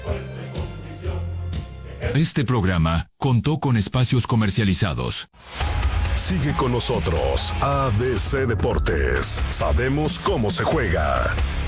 Este programa contó con espacios comercializados. Sigue con nosotros, ABC Deportes. Sabemos cómo se juega.